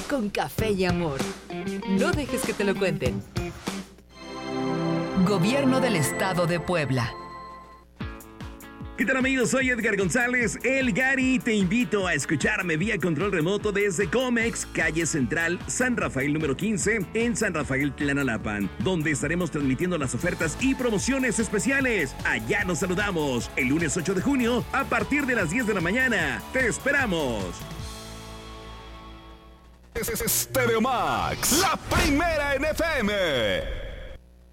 con café y amor. No dejes que te lo cuenten. Gobierno del Estado de Puebla. ¿Qué tal, amigos? Soy Edgar González, el Gary. Te invito a escucharme vía control remoto desde Comex, calle Central, San Rafael número 15, en San Rafael, Tlanalapan, donde estaremos transmitiendo las ofertas y promociones especiales. Allá nos saludamos el lunes 8 de junio a partir de las 10 de la mañana. ¡Te esperamos! Stereo Max, la primera en FM.